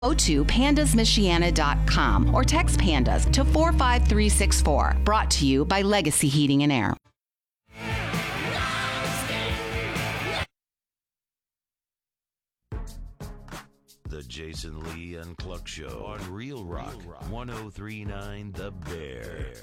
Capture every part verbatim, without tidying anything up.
Go to pandas michiana dot com or text PANDAS to four five three six four. Brought to you by Legacy Heating and Air. The Jason Lee and Cluck Show on Real Rock, one oh three point nine The Bear.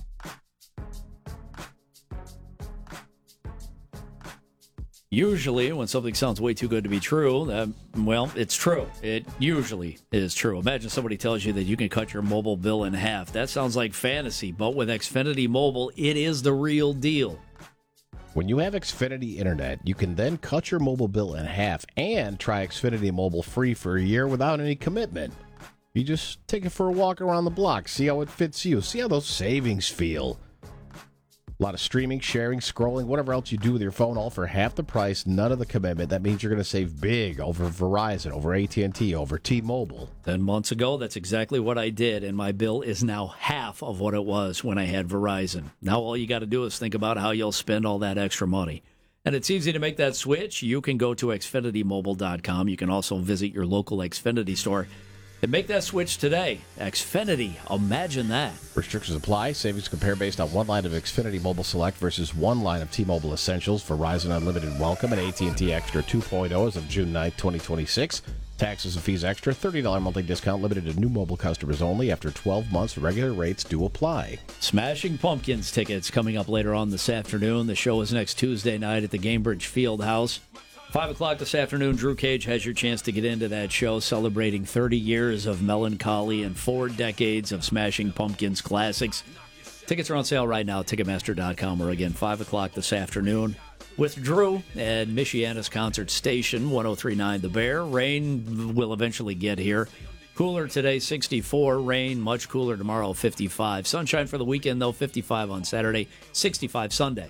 Usually, when something sounds way too good to be true, uh, well, it's true. It usually is true. Imagine somebody tells you that you can cut your mobile bill in half. That sounds like fantasy, but with Xfinity Mobile, it is the real deal. When you have Xfinity Internet, you can then cut your mobile bill in half and try Xfinity Mobile free for a year without any commitment. You just take it for a walk around the block, see how it fits you, see how those savings feel. A lot of streaming, sharing, scrolling, whatever else you do with your phone, all for half the price, none of the commitment. That means you're going to save big over Verizon, over A T and T, over T-Mobile. Ten months ago, that's exactly what I did, and my bill is now half of what it was when I had Verizon. Now all you got to do is think about how you'll spend all that extra money. And it's easy to make that switch. You can go to Xfinity Mobile dot com. You can also visit your local Xfinity store. And make that switch today. Xfinity, imagine that. Restrictions apply. Savings compare based on one line of Xfinity Mobile Select versus one line of T-Mobile Essentials. Verizon Unlimited Welcome and A T and T Extra two point oh as of June ninth, twenty twenty-six. Taxes and fees extra. thirty dollars monthly discount limited to new mobile customers only. After twelve months, regular rates do apply. Smashing Pumpkins tickets coming up later on this afternoon. The show is next Tuesday night at the Gainbridge Fieldhouse. Five o'clock this afternoon, Drew Cage has your chance to get into that show, celebrating thirty years of melancholy and four decades of Smashing Pumpkins classics. Tickets are on sale right now at Ticketmaster dot com, or again, five o'clock this afternoon with Drew at Michiana's Concert Station, one oh three point nine The Bear. Rain will eventually get here. Cooler today, sixty-four. Rain, much cooler tomorrow, fifty-five. Sunshine for the weekend, though, fifty-five on Saturday, sixty-five Sunday.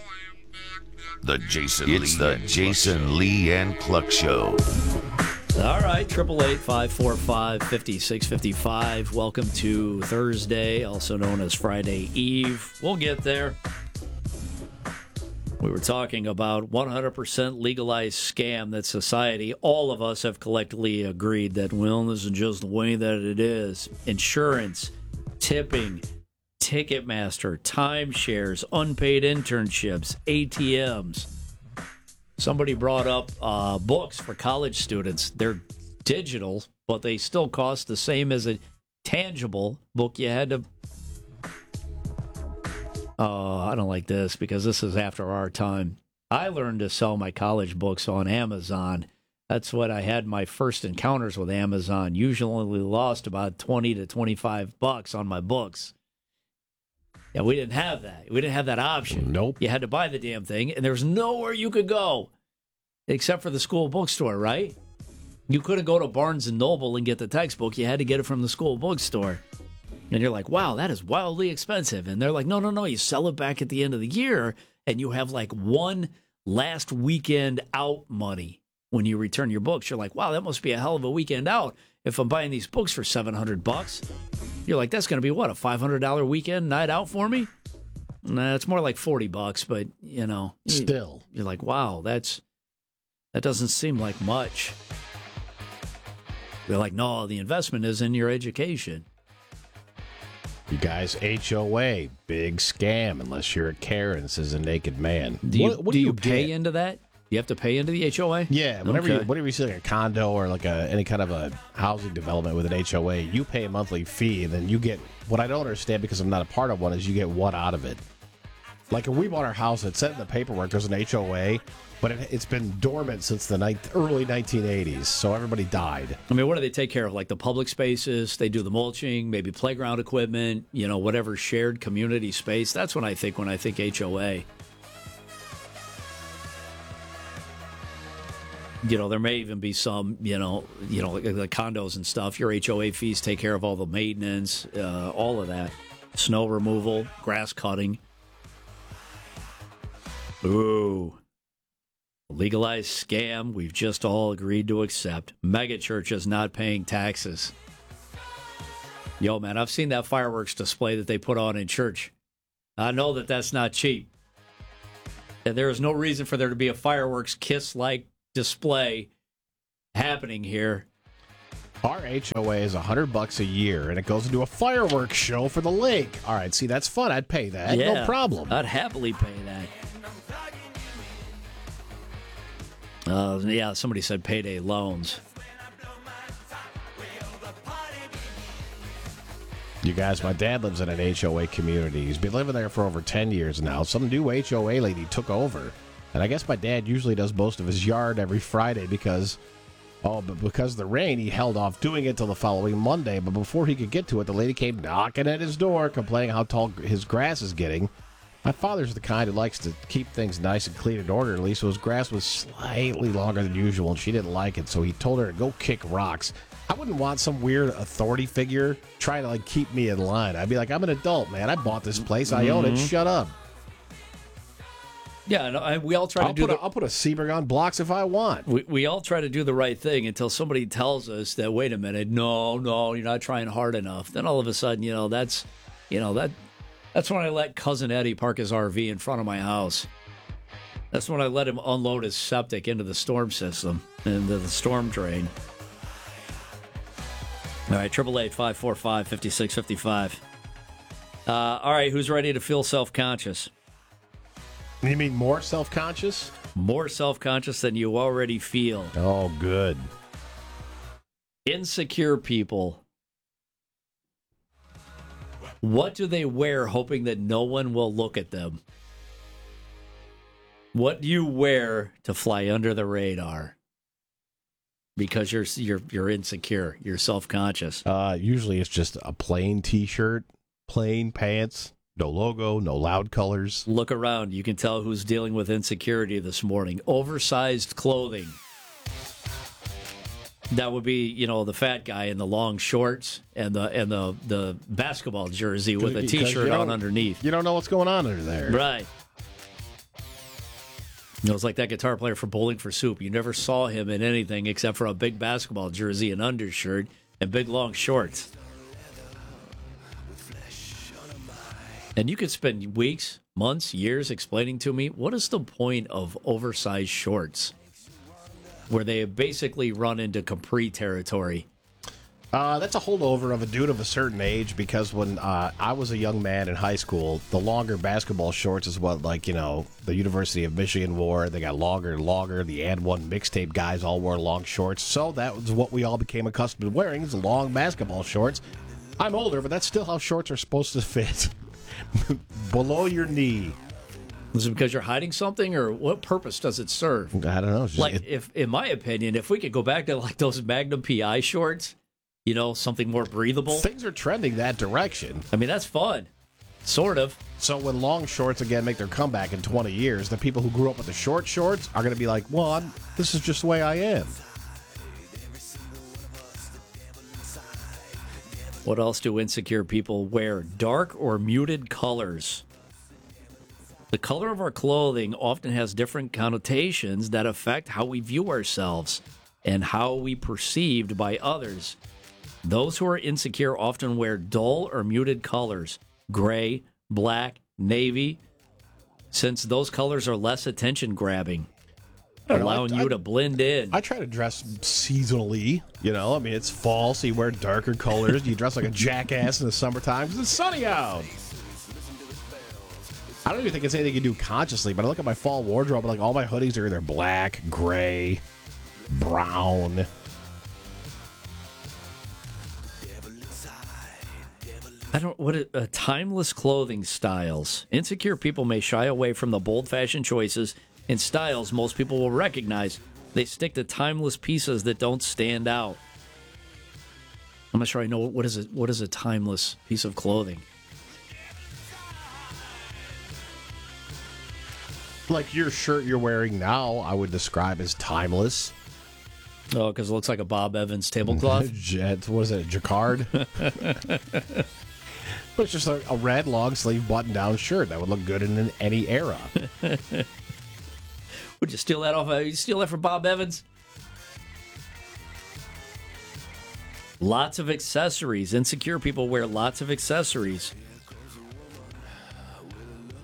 The Jason it's Lee the Jason Lee and Cluck Show. All right, triple eight five four five five six five five. Welcome to Thursday, also known as Friday Eve. We'll get there. We were talking about one hundred percent legalized scam that society, all of us have collectively agreed that, well, this is just the way that it is. Insurance, tipping, Ticketmaster, timeshares, unpaid internships, A T Ms. Somebody brought up uh, books for college students. They're digital, but they still cost the same as a tangible book you had to... Oh, I don't like this because this is after our time. I learned to sell my college books on Amazon. That's what I had my first encounters with Amazon. Usually lost about twenty to twenty-five bucks on my books. Yeah, we didn't have that. We didn't have that option. Nope. You had to buy the damn thing, and there was nowhere you could go except for the school bookstore, right? You couldn't go to Barnes and Noble and get the textbook. You had to get it from the school bookstore. And you're like, wow, that is wildly expensive. And they're like, no, no, no. You sell it back at the end of the year, and you have like one last weekend out money when you return your books. You're like, wow, that must be a hell of a weekend out if I'm buying these books for seven hundred bucks. You're like, that's going to be, what, a five hundred dollars weekend night out for me? Nah, it's more like forty bucks, but, you know. Still. You're like, wow, that's that doesn't seem like much. They're like, no, the investment is in your education. You guys, H O A, big scam, unless you're a Karen, says a naked man. Do you, what, what do do you, you pay get? into that? You have to pay into the H O A? Yeah, whenever Okay. you whenever you see like a condo or like a any kind of a housing development with an H O A, you pay a monthly fee, and then you get what I don't understand because I'm not a part of one is you get what out of it. Like if we bought our house, it said in the paperwork there's an H O A, but it, it's been dormant since the ni- early nineteen eighties, so everybody died. I mean, what do they take care of? Like the public spaces, they do the mulching, maybe playground equipment, you know, whatever shared community space. That's what I think when I think H O A. You know, there may even be some, you know, you know, like the condos and stuff. Your H O A fees take care of all the maintenance, uh, all of that. Snow removal, grass cutting. Ooh. Legalized scam we've just all agreed to accept. Mega churches not paying taxes. Yo, man, I've seen that fireworks display that they put on in church. I know that that's not cheap. And there is no reason for there to be a fireworks kiss-like display happening here. Our H O A is a hundred bucks a year, and it goes into a fireworks show for the lake. All right, see, that's fun. I'd pay that. Yeah, no problem. I'd happily pay that. Uh, yeah, somebody said payday loans. You guys, my dad lives in an H O A community. He's been living there for over ten years now. Some new H O A lady took over. And I guess my dad usually does most of his yard every Friday because, oh, but because of the rain, he held off doing it till the following Monday. But before he could get to it, the lady came knocking at his door, complaining how tall his grass is getting. My father's the kind who likes to keep things nice and clean and orderly, so his grass was slightly longer than usual, and she didn't like it, so he told her to go kick rocks. I wouldn't want some weird authority figure trying to, like, keep me in line. I'd be like, I'm an adult, man. I bought this place. I own it. Shut up. Yeah, no, I, we all try I'll to do put the, a, I'll put a Seaberg on blocks if I want. we, we all try to do the right thing until somebody tells us that, wait a minute, no, no, you're not trying hard enough. Then all of a sudden, you know, that's, you know, that that's when I let Cousin Eddie park his R V in front of my house. That's when I let him unload his septic into the storm system, into the storm drain. All right, triple eight five four five fifty six fifty five. Uh, all right, who's ready to feel self-conscious? You mean more self-conscious? More self-conscious than you already feel. Oh, good. Insecure people. What do they wear hoping that no one will look at them? What do you wear to fly under the radar? Because you're you're you're insecure, you're self-conscious. Uh, usually it's just a plain T-shirt, plain pants, no logo, no loud colors. Look around, you can tell who's dealing with insecurity this morning. Oversized clothing. That would be, you know, the fat guy in the long shorts and the and the the basketball jersey with a Because T-shirt you on don't- underneath. You don't know what's going on under there. Right. You know, it's like that guitar player for Bowling for Soup. You never saw him in anything except for a big basketball jersey and undershirt and big long shorts. And you could spend weeks, months, years explaining to me, what is the point of oversized shorts? Where they basically run into capri territory. Uh, that's a holdover of a dude of a certain age because when uh, I was a young man in high school, the longer basketball shorts is what, like, you know, the University of Michigan wore. They got longer and longer. The And One mixtape guys all wore long shorts. So that was what we all became accustomed to wearing, is long basketball shorts. I'm older, but that's still how shorts are supposed to fit. Below your knee. Is it because you're hiding something, or what purpose does it serve? I don't know. It's just- Like, it- if, in my opinion, if we could go back to like those Magnum P I shorts, you know, something more breathable. things are trending that direction. I mean, that's fun, sort of. So when long shorts again make their comeback in twenty years, the people who grew up with the short shorts are going to be like, well, I'm, this is just the way I am. What else do insecure people wear? Dark or muted colors. The color of our clothing often has different connotations that affect how we view ourselves and how we perceived by others. Those who are insecure often wear dull or muted colors, gray, black, navy, since those colors are less attention-grabbing, I don't know, allowing I- you I- to blend in. I try to dress seasonally. You know, I mean, it's fall, so you wear darker colors. You dress like a jackass in the summertime because it's sunny out. I don't even think it's anything you do consciously, but I look at my fall wardrobe and like all my hoodies are either black, gray, brown. I don't what it, uh, timeless clothing styles. Insecure people may shy away from the bold fashion choices and styles most people will recognize. They stick to timeless pieces that don't stand out. I'm not sure I know what is it. What is a timeless piece of clothing? Like your shirt you're wearing now, I would describe as timeless. Oh, because it looks like a Bob Evans tablecloth. Jet, what is it, jacquard? But it's just a, a red long sleeve button down shirt that would look good in any era. Would you steal that off? Uh, you steal that from Bob Evans? Lots of accessories. Insecure people wear lots of accessories.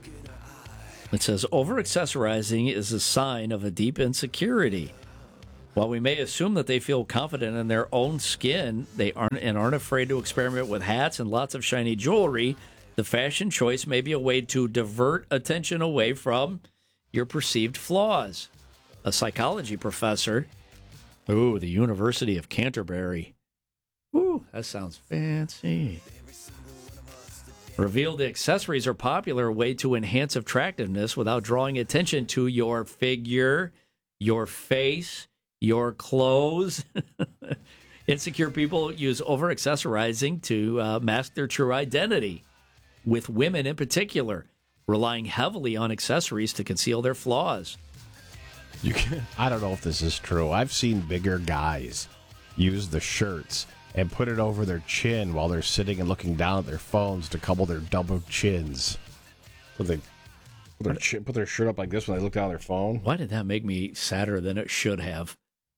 It says over-accessorizing is a sign of a deep insecurity. While we may assume that they feel confident in their own skin, they aren't and aren't afraid to experiment with hats and lots of shiny jewelry, the fashion choice may be a way to divert attention away from your perceived flaws. A psychology professor, ooh, the University of Canterbury. Ooh, that sounds fancy. Revealed the accessories are a popular way to enhance attractiveness without drawing attention to your figure, your face, your clothes. Insecure people use over-accessorizing to uh, mask their true identity, with women in particular, relying heavily on accessories to conceal their flaws. You can, I don't know if this is true. I've seen bigger guys use the shirts and put it over their chin while they're sitting and looking down at their phones to couple their double chins. Put, they, put, their, chin, put their shirt up like this when they look down at their phone. Why did that make me sadder than it should have?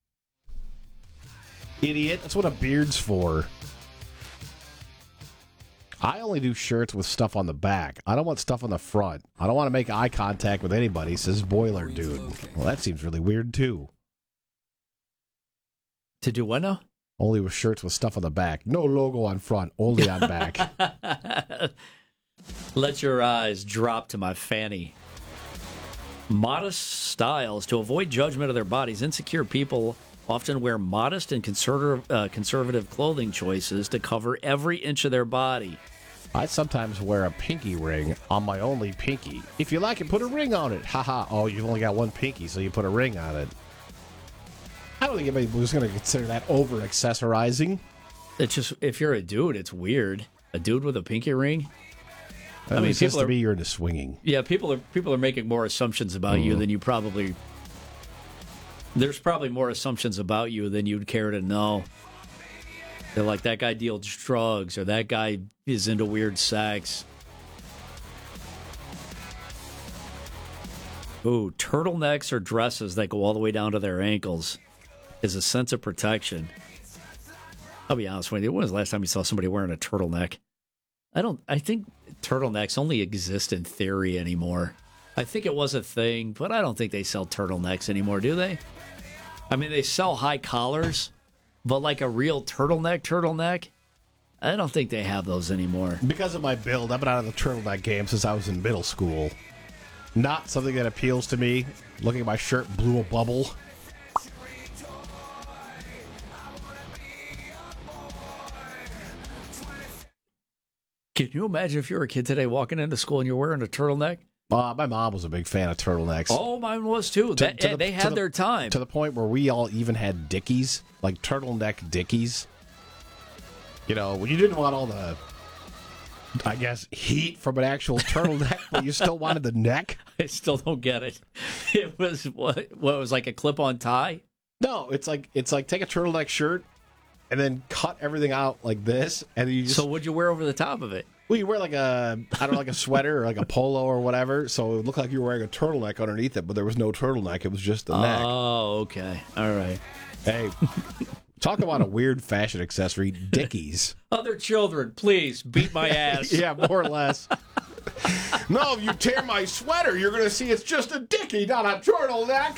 Idiot. That's what a beard's for. I only do shirts with stuff on the back. I don't want stuff on the front. I don't want to make eye contact with anybody, says Boiler Dude. Well, that seems really weird, too. To do what now? Only with shirts with stuff on the back. No logo on front, only on back. Let your eyes drop to my fanny. Modest styles. To avoid judgment of their bodies, insecure people often wear modest and conservative, uh, conservative clothing choices to cover every inch of their body. I sometimes wear a pinky ring on my only pinky. If you like it, put a ring on it. Haha. Oh, you've only got one pinky, so you put a ring on it. I don't think anybody was going to consider that over-accessorizing. It's just, if you're a dude, it's weird. A dude with a pinky ring? That I mean, people to are, be you're into swinging. Yeah, people are people are making more assumptions about mm. you than you probably... There's probably more assumptions about you than you'd care to know. They're like, that guy deals drugs, or that guy is into weird sex. Ooh, turtlenecks or dresses that go all the way down to their ankles is a sense of protection. I'll be honest with you. When was the last time you saw somebody wearing a turtleneck? I don't. I think turtlenecks only exist in theory anymore. I think it was a thing, but I don't think they sell turtlenecks anymore, do they? I mean, they sell high collars, but like a real turtleneck, turtleneck, I don't think they have those anymore. Because of my build, I've been out of the turtleneck game since I was in middle school. Not something that appeals to me. Looking at my shirt, blew a bubble. Can you imagine if you were a kid today walking into school and you're wearing a turtleneck? Uh, my mom was a big fan of turtlenecks. Oh, mine was too. To, that, to the, they had the, their time. To the point where we all even had dickies, like turtleneck dickies. You know, when you didn't want all the, I guess, heat from an actual turtleneck, but you still wanted the neck. I still don't get it. It was what? What, it was like a clip-on tie? No, it's like it's like take a turtleneck shirt and then cut everything out like this, and you just. So what'd you wear over the top of it? Well, you wear like a, I don't know, like a sweater or like a polo or whatever, so it looked like you were wearing a turtleneck underneath it, but there was no turtleneck. It was just the neck. Oh, okay. All right. Hey, talk about a weird fashion accessory, dickies. Other children, please, beat my ass. Yeah, more or less. No, if you tear my sweater, you're going to see it's just a dickie, not a turtleneck.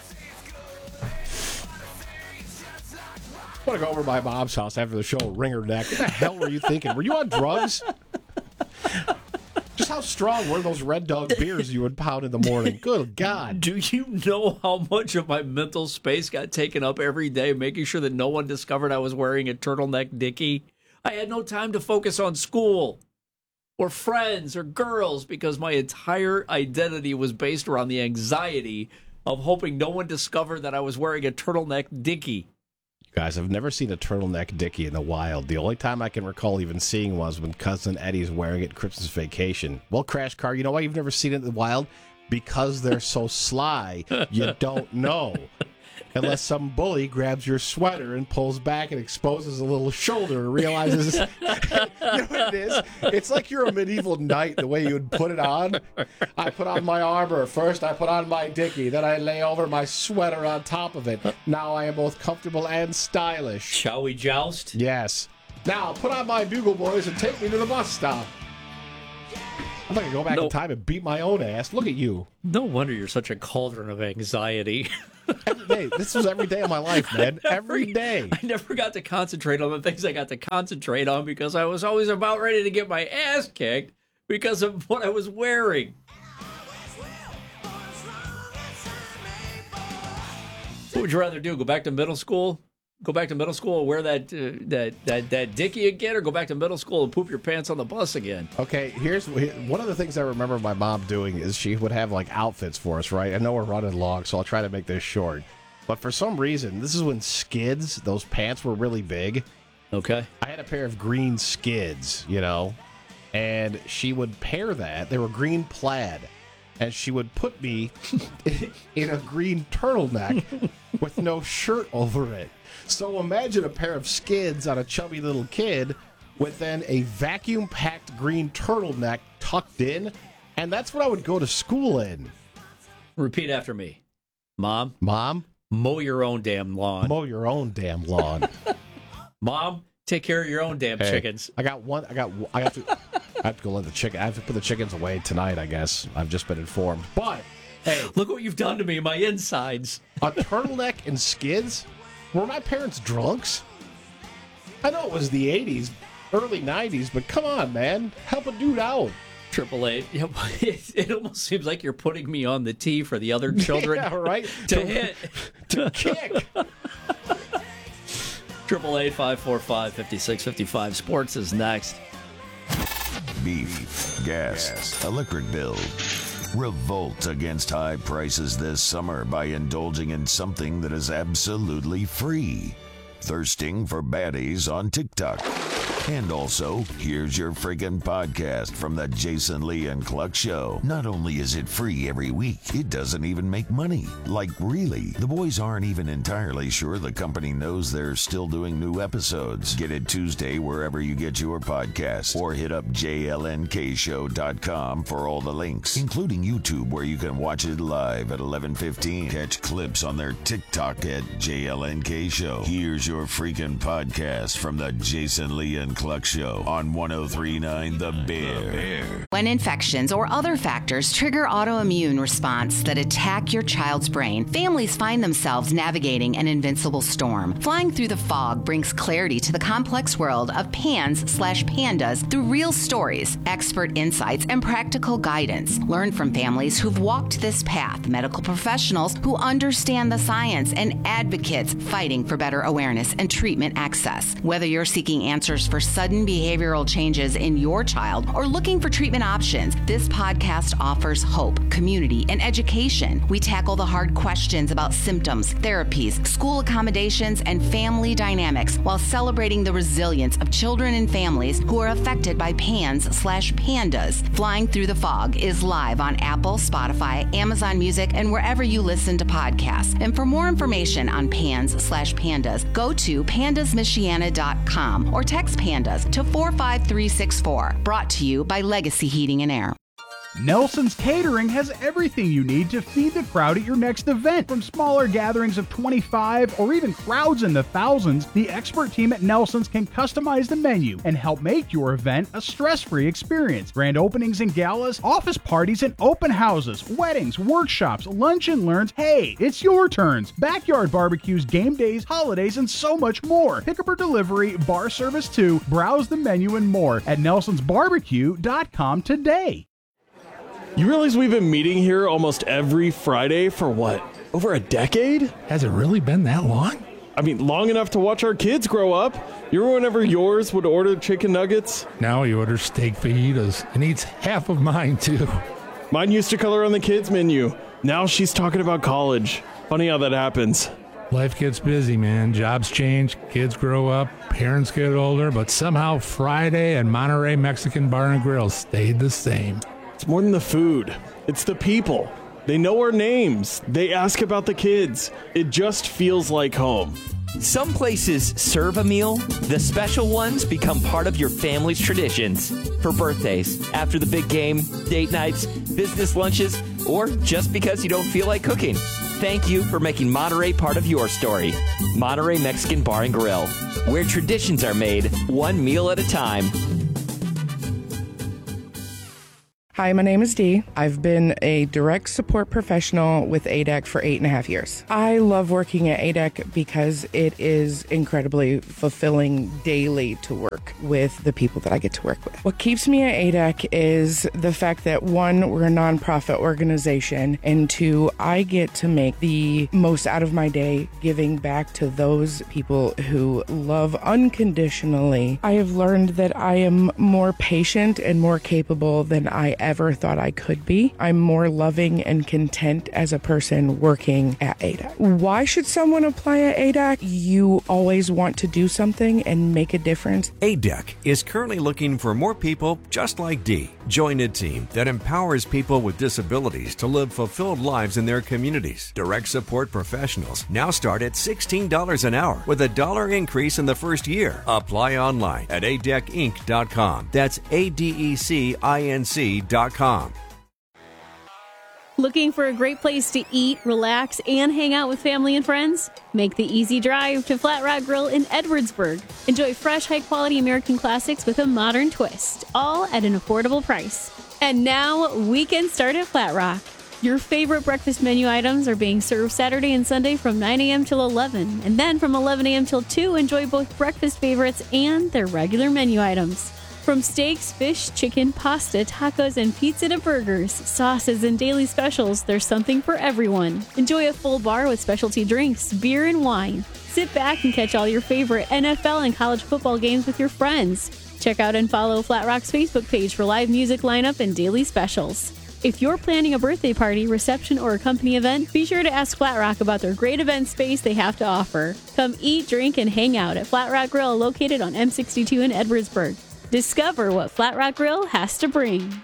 I want to go over to my mom's house after the show, wring her neck. What the hell were you thinking? Were you on drugs? Just how strong were those Red Dog beers you would pound in the morning? Good God. Do you know how much of my mental space got taken up every day making sure that no one discovered I was wearing a turtleneck dickie? I had no time to focus on school or friends or girls because my entire identity was based around the anxiety of hoping no one discovered that I was wearing a turtleneck dickie. Guys, I've never seen a turtleneck dickie in the wild. The only time I can recall even seeing one was when Cousin Eddie's wearing it Christmas Vacation. Well, Crash Car, you know why you've never seen it in the wild? Because they're so sly, you don't know. Unless some bully grabs your sweater and pulls back and exposes a little shoulder and realizes, you know what it is? It's like you're a medieval knight, the way you would put it on. I put on my armor. First, I put on my dickie. Then I lay over my sweater on top of it. Now I am both comfortable and stylish. Shall we joust? Yes. Now, put on my bugle boys and take me to the bus stop. I'm going to go back No. in time and beat my own ass. Look at you. No wonder you're such a cauldron of anxiety. Every day. This was every day of my life, man. Every day. I never got to concentrate on the things I got to concentrate on because I was always about ready to get my ass kicked because of what I was wearing. What would you rather do? Go back to middle school? Go back to middle school and wear that uh, that that that dickie again, or go back to middle school and poop your pants on the bus again? Okay, here's one of the things I remember my mom doing is she would have like outfits for us, right? I know we're running long, so I'll try to make this short. But for some reason, this is when Skids, those pants were really big. Okay. I had a pair of green Skids, you know, and she would pair that. They were green plaid. And she would put me in a green turtleneck with no shirt over it. So imagine a pair of Skids on a chubby little kid with then a vacuum-packed green turtleneck tucked in. And that's what I would go to school in. Repeat after me. Mom, Mom, mow your own damn lawn. mow your own damn lawn. Mom, take care of your own damn Hey, chickens. I got one. I got. I have to. I have to go let the chicken. I have to put the chickens away tonight. I guess I've just been informed. But hey, Look what you've done to me, my insides. a turtleneck and Skids. Were my parents drunks? I know it was the eighties, early nineties, but come on, man, help a dude out. Triple A. Yeah, it, it almost seems like you're putting me on the tee for the other children Yeah, right. to hit. to kick. Triple eight five four five fifty six fifty five. Sports is next. Beef, gas, electric bill. Revolt against high prices this summer by indulging in something that is absolutely free. Thirsting for baddies on TikTok. And also, here's your friggin' podcast from the Jason Lee and Cluck Show. Not only is it free every week, it doesn't even make money. Like, really. The boys aren't even entirely sure the company knows they're still doing new episodes. Get it Tuesday wherever you get your podcasts, or hit up J L N K show dot com for all the links, including YouTube where you can watch it live at eleven fifteen. Catch clips on their TikTok at J L N K Show. Here's your freaking podcast from the Jason Lee and Cluck Show on one oh three point nine The Bear. When infections or other factors trigger autoimmune response that attack your child's brain, families find themselves navigating an invincible storm. Flying through the fog brings clarity to the complex world of PANS slash PANDAS through real stories, expert insights, and practical guidance. Learn from families who've walked this path, medical professionals who understand the science, and advocates fighting for better awareness and treatment access. Whether you're seeking answers for sudden behavioral changes in your child or looking for treatment options, this podcast offers hope, community, and education. We tackle the hard questions about symptoms, therapies, school accommodations, and family dynamics while celebrating the resilience of children and families who are affected by PANS slash PANDAS. Flying Through the Fog is live on Apple, Spotify, Amazon Music, and wherever you listen to podcasts. And for more information on PANS slash PANDAS, go to pandas michiana dot com or text PANDAS to four five three six four. Brought to you by Legacy Heating and Air. Nelson's Catering has everything you need to feed the crowd at your next event. From smaller gatherings of twenty-five or even crowds in the thousands, the expert team at Nelson's can customize the menu and help make your event a stress-free experience. Grand openings and galas, office parties and open houses, weddings, workshops, lunch and learns. Hey, it's your turns. Backyard barbecues, game days, holidays, and so much more. Pickup or delivery, bar service too. Browse the menu and more at nelsons barbecue dot com today. You realize we've been meeting here almost every Friday for what, over a decade? Has it really been that long? I mean, long enough to watch our kids grow up. You remember whenever yours would order chicken nuggets? Now he orders steak fajitas and eats half of mine, too. Mine used to color on the kids' menu. Now she's talking about college. Funny how that happens. Life gets busy, man. Jobs change, kids grow up, parents get older, but somehow Friday and Monterey Mexican Bar and Grill stayed the same. It's more than the food. It's the people. They know our names. They ask about the kids. It just feels like home. Some places serve a meal. The special ones become part of your family's traditions. For birthdays, after the big game, date nights, business lunches, or just because you don't feel like cooking. Thank you for making Monterey part of your story. Monterey Mexican Bar and Grill, where traditions are made one meal at a time. Hi, my name is Dee. I've been a direct support professional with A D E C for eight and a half years. I love working at A D E C because it is incredibly fulfilling daily to work with the people that I get to work with. What keeps me at A D E C is the fact that, one, we're a nonprofit organization, and two, I get to make the most out of my day giving back to those people who love unconditionally. I have learned that I am more patient and more capable than I ever thought I could be. I'm more loving and content as a person working at A D E C. Why should someone apply at A D E C? You always want to do something and make a difference. A D E C is currently looking for more people just like Dee. Join a team that empowers people with disabilities to live fulfilled lives in their communities. Direct support professionals now start at sixteen dollars an hour with a dollar increase in the first year. Apply online at A D E C inc dot com. That's A D E C I N C dot com. Looking for a great place to eat, relax, and hang out with family and friends? Make the easy drive to Flat Rock Grill in Edwardsburg. Enjoy fresh, high-quality American classics with a modern twist, all at an affordable price. And now, weekends start at Flat Rock. Your favorite breakfast menu items are being served Saturday and Sunday from nine a.m. till eleven. And then from eleven a.m. till two, enjoy both breakfast favorites and their regular menu items. From steaks, fish, chicken, pasta, tacos, and pizza to burgers, sauces, and daily specials, there's something for everyone. Enjoy a full bar with specialty drinks, beer, and wine. Sit back and catch all your favorite N F L and college football games with your friends. Check out and follow Flat Rock's Facebook page for live music lineup and daily specials. If you're planning a birthday party, reception, or a company event, be sure to ask Flat Rock about their great event space they have to offer. Come eat, drink, and hang out at Flat Rock Grill, located on M sixty-two in Edwardsburg. Discover what Flat Rock Grill has to bring.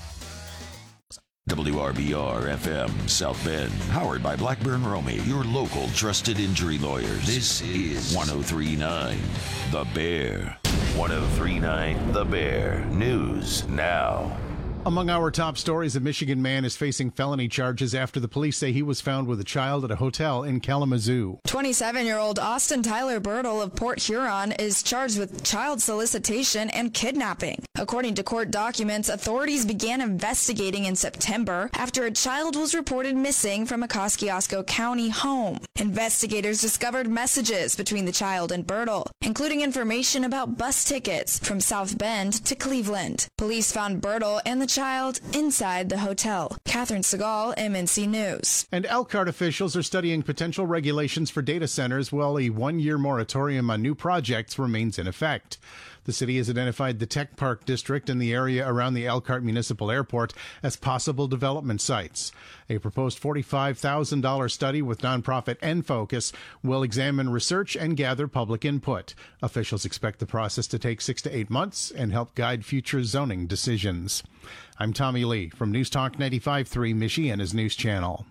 W R B R F M South Bend, powered by Blackburn Romy, your local trusted injury lawyers. This is one oh three point nine The Bear. one oh three point nine The Bear. News now. Among our top stories, a Michigan man is facing felony charges after the police say he was found with a child at a hotel in Kalamazoo. twenty-seven-year-old Austin Tyler Bertle of Port Huron is charged with child solicitation and kidnapping. According to court documents, authorities began investigating in September after a child was reported missing from a Kosciuszko County home. Investigators discovered messages between the child and Bertle, including information about bus tickets from South Bend to Cleveland. Police found Bertle and the child inside the hotel. Catherine Segal, M N C News. And Elkhart officials are studying potential regulations for data centers while a one-year moratorium on new projects remains in effect. The city has identified the Tech Park District and the area around the Elkhart Municipal Airport as possible development sites. A proposed forty-five thousand dollars study with nonprofit N-Focus will examine research and gather public input. Officials expect the process to take six to eight months and help guide future zoning decisions. I'm Tommy Lee from News Talk ninety-five point three, Michiana's News Channel.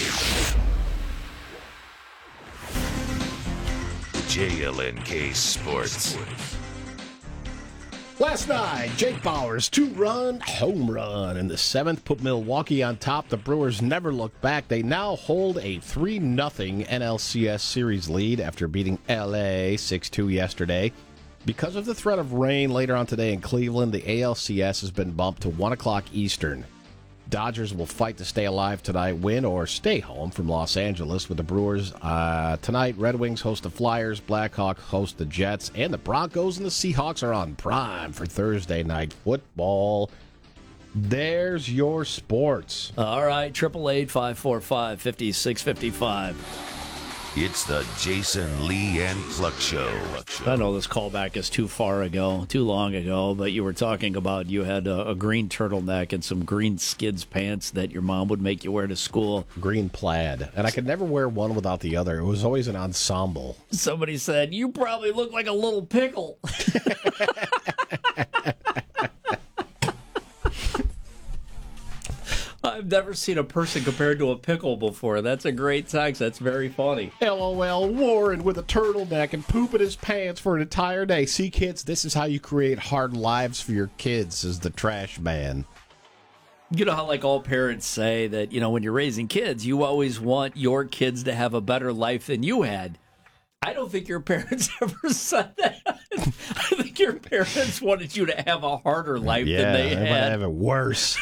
J L N K Sports. Last night, Jake Bauers' two-run home run in the seventh put Milwaukee on top. The Brewers never looked back. They now hold a three nothing N L C S series lead after beating L A six two yesterday. Because of the threat of rain later on today in Cleveland, the A L C S has been bumped to one o'clock Eastern. Dodgers will fight to stay alive tonight, win or stay home from Los Angeles with the Brewers. Uh, tonight, Red Wings host the Flyers, Blackhawks host the Jets, and the Broncos and the Seahawks are on prime for Thursday night football. There's your sports. All right, triple eight five four five five six five five. It's the Jason Lee and Cluck Show. I know this callback is too far ago, too long ago, but you were talking about you had a, a green turtleneck and some green skids pants that your mom would make you wear to school. Green plaid. And I could never wear one without the other. It was always an ensemble. Somebody said, you probably look like a little pickle. I've never seen a person compared to a pickle before. That's a great text. That's very funny. LOL, Warren with a turtleneck and pooping his pants for an entire day. See, kids, this is how you create hard lives for your kids, says the trash man. You know how, like, all parents say that, you know, when you're raising kids, you always want your kids to have a better life than you had. I don't think your parents ever said that. I think your parents wanted you to have a harder life yeah, than they they had. have it worse.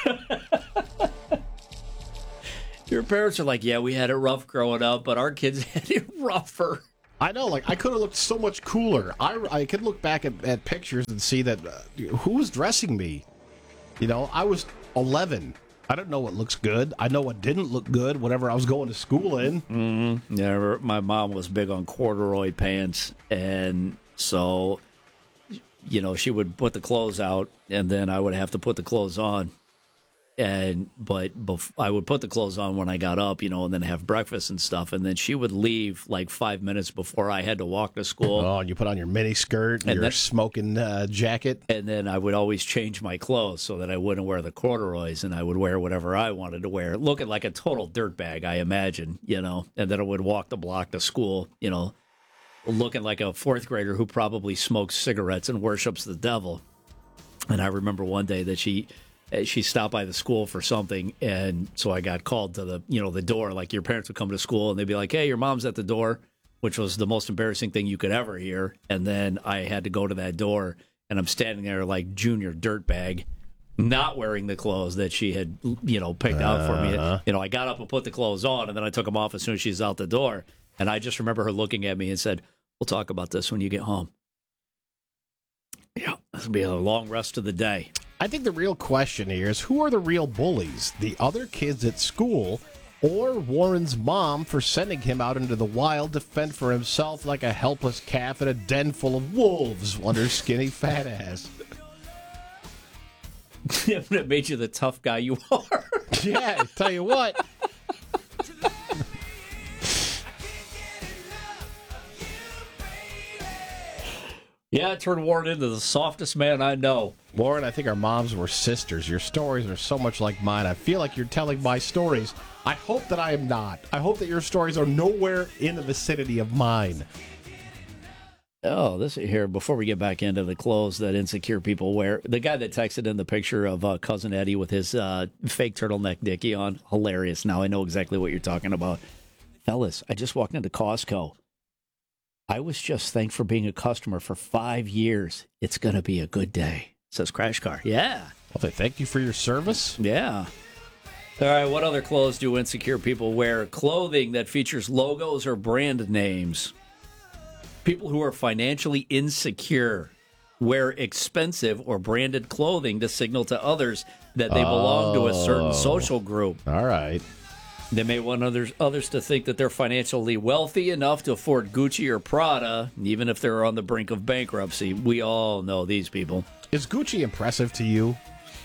Your parents are like, yeah, we had it rough growing up, but our kids had it rougher. I know, like, I could have looked so much cooler. I, I could look back at, at pictures and see that, uh, who was dressing me? You know, I was eleven. I don't know what looks good. I know what didn't look good whenever I was going to school in. Mm-hmm. Yeah, my mom was big on corduroy pants, and so, you know, she would put the clothes out, and then I would have to put the clothes on. And but bef- I would put the clothes on when I got up, you know, and then have breakfast and stuff. And then she would leave like five minutes before I had to walk to school. Oh, and you put on your mini skirt and, and your then, smoking uh, jacket. And then I would always change my clothes so that I wouldn't wear the corduroys, and I would wear whatever I wanted to wear, looking like a total dirtbag, I imagine, you know. And then I would walk the block to school, you know, looking like a fourth grader who probably smokes cigarettes and worships the devil. And I remember one day that she... She stopped by the school for something, and so I got called to the, you know, the door. Like, your parents would come to school, and they'd be like, hey, your mom's at the door, which was the most embarrassing thing you could ever hear. And then I had to go to that door, and I'm standing there like junior dirtbag, not wearing the clothes that she had, you know, picked out for me. Uh-huh. You know, I got up and put the clothes on, and then I took them off as soon as she's out the door. And I just remember her looking at me and said, we'll talk about this when you get home. Yeah, this will be a long rest of the day. I think the real question here is, who are the real bullies? The other kids at school, or Warren's mom for sending him out into the wild to fend for himself like a helpless calf in a den full of wolves under her skinny fat ass? It made you the tough guy you are. Yeah, I tell you what. Yeah, it turned Warren into the softest man I know. Warren, I think our moms were sisters. Your stories are so much like mine. I feel like you're telling my stories. I hope that I am not. I hope that your stories are nowhere in the vicinity of mine. Oh, this here, before we get back into the clothes that insecure people wear, the guy that texted in the picture of uh, Cousin Eddie with his uh, fake turtleneck dickie on, hilarious. Now I know exactly what you're talking about. Fellas, I just walked into Costco. I was just thanked for being a customer for five years. It's going to be a good day, says Crash Car. Yeah. Well, they thank you for your service. Yeah. All right, what other clothes do insecure people wear? Clothing that features logos or brand names. People who are financially insecure wear expensive or branded clothing to signal to others that they belong oh. to a certain social group. All right. They may want others others to think that they're financially wealthy enough to afford Gucci or Prada, even if they're on the brink of bankruptcy. We all know these people. Is Gucci impressive to you?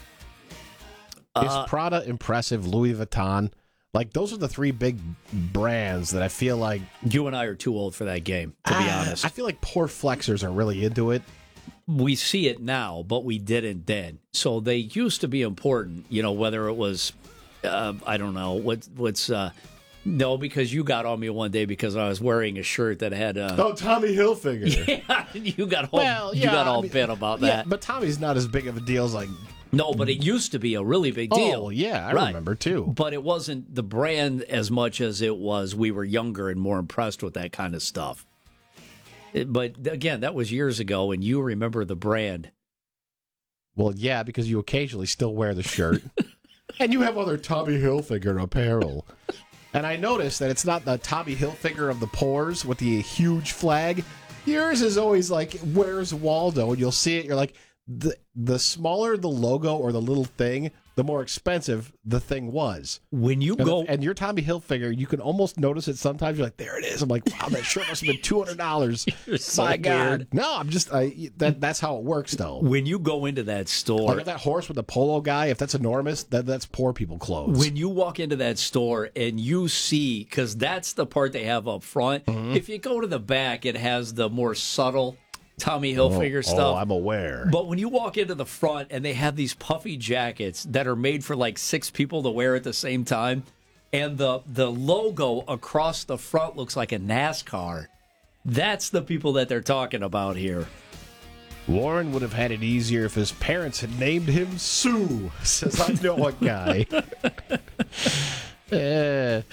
Uh, Is Prada impressive? Louis Vuitton? Like, those are the three big brands that I feel like... You and I are too old for that game, to be uh, honest. I feel like poor flexers are really into it. We see it now, but we didn't then. So they used to be important, you know, whether it was... Uh, I don't know what what's uh, no because you got on me one day because I was wearing a shirt that had uh, oh Tommy Hilfiger. Yeah, you got all well, yeah, you got all I mean, bent about yeah, that. But Tommy's not as big of a deal as like no, but it used to be a really big deal. Oh yeah, I right. remember too. But it wasn't the brand as much as it was. We were younger and more impressed with that kind of stuff. It, but again, that was years ago, and you remember the brand. Well, yeah, because you occasionally still wear the shirt. And you have other Tommy Hilfiger apparel. And I noticed that it's not the Tommy Hilfiger of the pores with the huge flag. Yours is always like, where's Waldo? And you'll see it, you're like, the the smaller the logo or the little thing, the more expensive the thing was. When you and, go... And your Tommy Hilfiger, you can almost notice it sometimes. You're like, there it is. I'm like, wow, that shirt must have been two hundred dollars. So My God. weird. No, I'm just, I, that, that's how it works, though. When you go into that store... Like if that horse with the polo guy, if that's enormous, that that's poor people clothes. When you walk into that store and you see, because that's the part they have up front. Mm-hmm. If you go to the back, it has the more subtle Tommy Hilfiger oh, stuff. Oh, I'm aware. But when you walk into the front and they have these puffy jackets that are made for like six people to wear at the same time, and the the logo across the front looks like a NASCAR, that's the people that they're talking about here. Warren would have had it easier if his parents had named him Sue, says I know a guy. uh.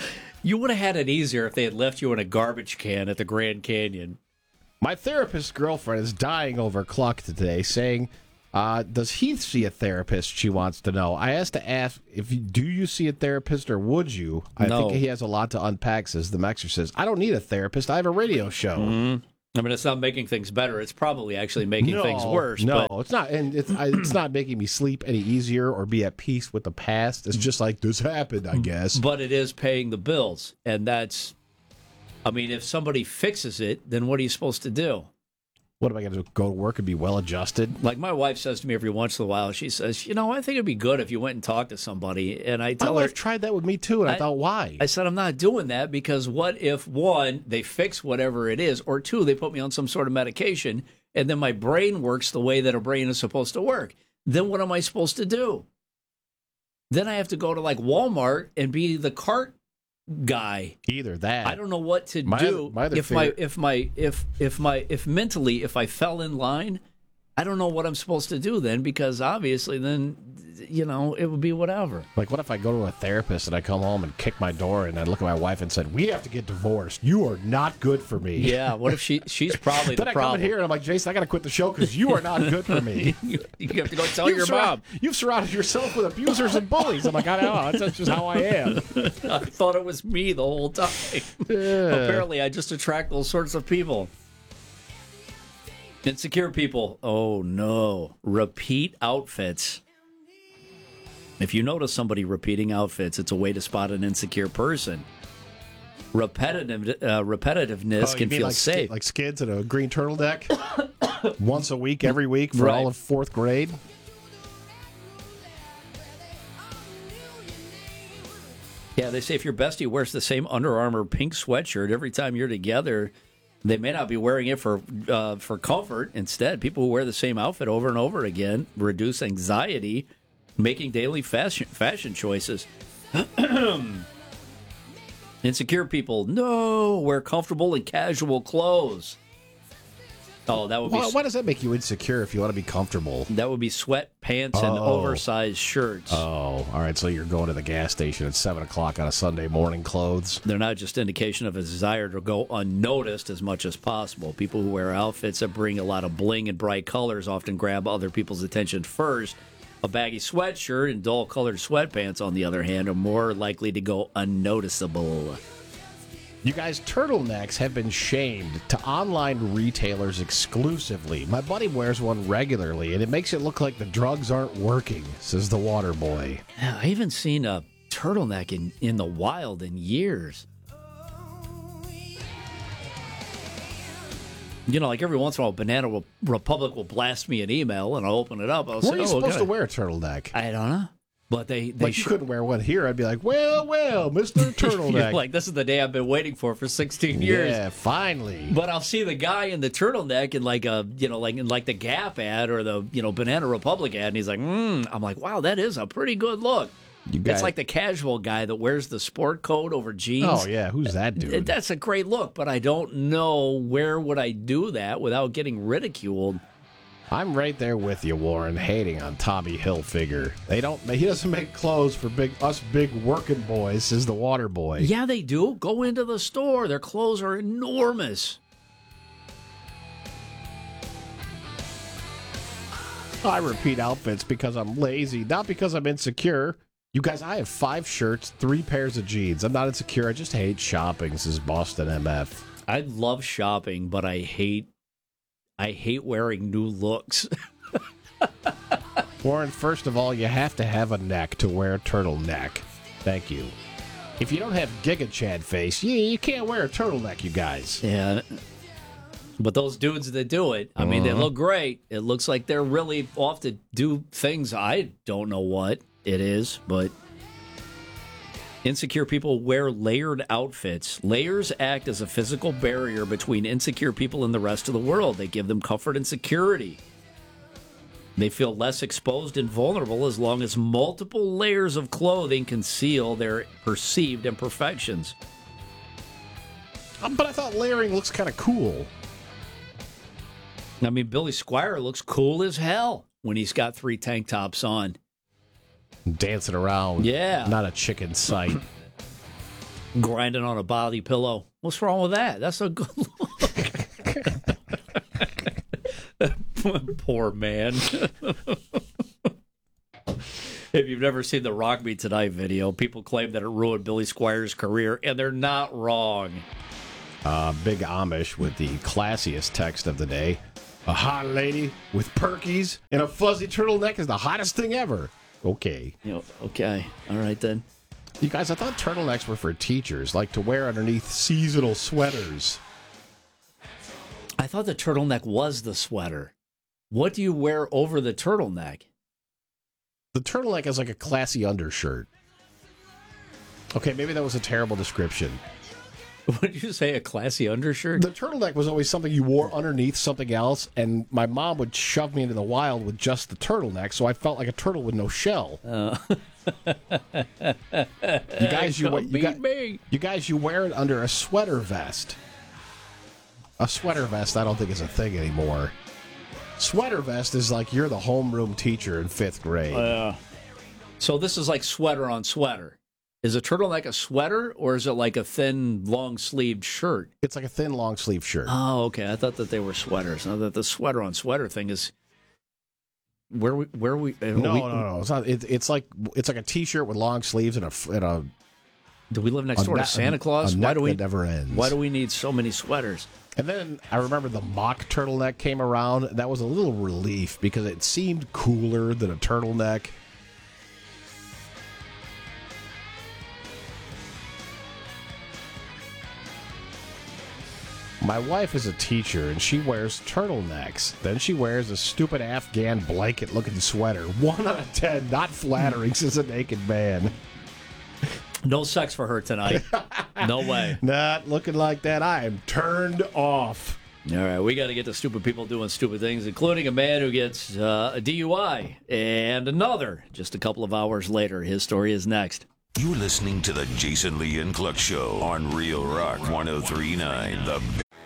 You would have had it easier if they had left you in a garbage can at the Grand Canyon. My therapist's girlfriend is dying over Cluck today, saying, uh, does Heath see a therapist? She wants to know. I asked to ask, if you, do you see a therapist or would you? I No. think he has a lot to unpack, says the Mexer says. I don't need a therapist. I have a radio show. Mm-hmm. I mean, it's not making things better. It's probably actually making no, things worse. No, but it's not. And it's, I, it's not making me sleep any easier or be at peace with the past. It's just like, this happened, I guess. But it is paying the bills. And that's, I mean, if somebody fixes it, then what are you supposed to do? What am I going to do? Go to work and be well adjusted? Like my wife says to me every once in a while, she says, you know, I think it'd be good if you went and talked to somebody. And I tell My her, wife tried that with me too, and I, I thought, why? I said, I'm not doing that because what if, one, they fix whatever it is, or two, they put me on some sort of medication, and then my brain works the way that a brain is supposed to work. Then what am I supposed to do? Then I have to go to like Walmart and be the cart guy. Either that. I don't know what to my do other, my other if fear, my if my if if my if mentally if I fell in line, I don't know what I'm supposed to do then, because obviously then, you know, it would be whatever. Like, what if I go to a therapist and I come home and kick my door and I look at my wife and said, we have to get divorced. You are not good for me. Yeah, what if she she's probably then the I problem. come in here and I'm like, Jason, I got to quit the show because you are not good for me. you, you have to go tell You've your surra- mom. You've surrounded yourself with abusers and bullies. I'm like, I don't know. That's just how I am. I thought it was me the whole time. Apparently, I just attract those sorts of people. Insecure people. Oh, no. Repeat outfits. If you notice somebody repeating outfits, it's a way to spot an insecure person. Repetitive uh, repetitiveness Oh, you can mean feel like safe. Sk- like skids in a green turtleneck? Once a week, every week for Right. all of fourth grade? Yeah, they say if your bestie wears the same Under Armour pink sweatshirt every time you're together, they may not be wearing it for uh, for comfort. Instead, people who wear the same outfit over and over again reduce anxiety, making daily fashion fashion choices. Insecure people, no, wear comfortable and casual clothes. Oh, that would be Why, why does that make you insecure if you want to be comfortable? that would be sweatpants and Oh. oversized shirts. Oh, all right. So you're going to the gas station at seven o'clock on a Sunday morning clothes. They're not just indication of a desire to go unnoticed as much as possible. People who wear outfits that bring a lot of bling and bright colors often grab other people's attention first. A baggy sweatshirt and dull-colored sweatpants, on the other hand, are more likely to go unnoticeable. You guys, turtlenecks have been shamed to online retailers exclusively. My buddy wears one regularly, and it makes it look like the drugs aren't working, says the water boy. Yeah, I haven't seen a turtleneck in, in the wild in years. You know, like every once in a while, Banana Re- Republic will blast me an email, and I'll open it up. I'll Were say, you oh, supposed okay. to wear a turtleneck? I don't know. But they, they Like, you should. couldn't wear one here. I'd be like, well, well, Mister Turtleneck. You're like, this is the day I've been waiting for for sixteen years. Yeah, finally. But I'll see the guy in the turtleneck in like a, you know, like in like the Gap ad or the, you know, Banana Republic ad, and he's like, hmm. I'm like, wow, that is a pretty good look. You guys- It's like the casual guy that wears the sport coat over jeans. Oh, yeah. Who's that dude? That's a great look, but I don't know where would I do that without getting ridiculed. I'm right there with you, Warren, hating on Tommy Hilfiger. They don't. He doesn't make clothes for big us big working boys, says the water boy. Yeah, they do. Go into the store. Their clothes are enormous. I repeat outfits because I'm lazy, not because I'm insecure. You guys, I have five shirts, three pairs of jeans. I'm not insecure. I just hate shopping, says Boston M F. I love shopping, but I hate I hate wearing new looks. Warren, first of all, you have to have a neck to wear a turtleneck. Thank you. If you don't have Giga Chad face, you, you can't wear a turtleneck, you guys. Yeah. But those dudes that do it, I mean, they look great. It looks like they're really off to do things. I don't know what it is, but insecure people wear layered outfits. Layers act as a physical barrier between insecure people and the rest of the world. They give them comfort and security. They feel less exposed and vulnerable as long as multiple layers of clothing conceal their perceived imperfections. Um, but I thought layering looks kind of cool. I mean, Billy Squier looks cool as hell when he's got three tank tops on. Dancing around. Yeah. Not a chicken sight. Grinding on a body pillow. What's wrong with that? That's a good look. Poor man. If you've never seen the Rock Me Tonight video, people claim that it ruined Billy Squires' career, and they're not wrong. Uh, Big Amish with the classiest text of the day. A hot lady with perkies and a fuzzy turtleneck is the hottest thing ever. Okay. You know, okay. All right, then. You guys, I thought turtlenecks were for teachers, like to wear underneath seasonal sweaters. I thought the turtleneck was the sweater. What do you wear over the turtleneck? The turtleneck is like a classy undershirt. Okay, maybe that was a terrible description. What did you say, a classy undershirt? The turtleneck was always something you wore underneath something else, and my mom would shove me into the wild with just the turtleneck, so I felt like a turtle with no shell. Uh. you guys, you, you, got, you guys, you wear it under a sweater vest. A sweater vest, I don't think is a thing anymore. Sweater vest is like you're the homeroom teacher in fifth grade. Uh, so this is like sweater on sweater. Is a turtleneck a sweater, or is it like a thin, long-sleeved shirt? It's like a thin, long-sleeved shirt. Oh, okay. I thought that they were sweaters. Now that the sweater on sweater thing is where we where we. Uh, no, we, no, no. It's not. It, it's like it's like a T-shirt with long sleeves and a and a. Do we live next door ne- to Santa Claus? A why neck do we that never ends? Why do we need so many sweaters? And then I remember the mock turtleneck came around. That was a little relief because it seemed cooler than a turtleneck. My wife is a teacher, and she wears turtlenecks. Then she wears a stupid Afghan blanket-looking sweater. One out of ten, not flattering since a naked man. No sex for her tonight. No way. Not looking like that. I am turned off. All right, we got to get to stupid people doing stupid things, including a man who gets uh, a D U I and another just a couple of hours later. His story is next. You're listening to the Jason Lee and Cluck Show on Real Rock one oh three point nine. The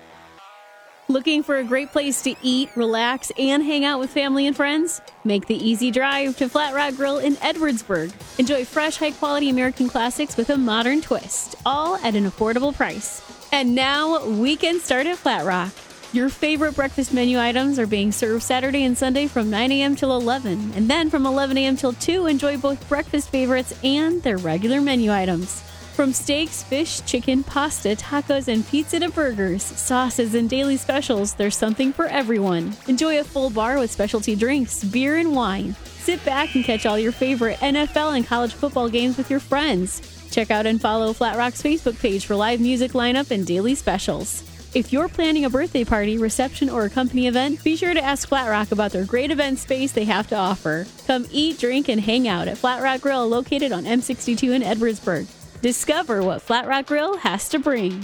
Looking for a great place to eat, relax, and hang out with family and friends? Make the easy drive to Flat Rock Grill in Edwardsburg. Enjoy fresh, high-quality American classics with a modern twist, all at an affordable price. And now, weekend start at Flat Rock. Your favorite breakfast menu items are being served Saturday and Sunday from nine a.m. till eleven. And then from eleven a.m. till two, enjoy both breakfast favorites and their regular menu items. From steaks, fish, chicken, pasta, tacos, and pizza to burgers, sauces, and daily specials, there's something for everyone. Enjoy a full bar with specialty drinks, beer, and wine. Sit back and catch all your favorite N F L and college football games with your friends. Check out and follow Flat Rock's Facebook page for live music lineup and daily specials. If you're planning a birthday party, reception, or a company event, be sure to ask Flat Rock about their great event space they have to offer. Come eat, drink, and hang out at Flat Rock Grill, located on M sixty-two in Edwardsburg. Discover what Flat Rock Grill has to bring.